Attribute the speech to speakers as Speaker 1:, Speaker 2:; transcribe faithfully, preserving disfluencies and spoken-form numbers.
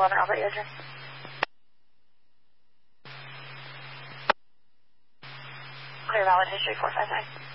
Speaker 1: eleven Alpha, your turn. Clear valid history four five nine.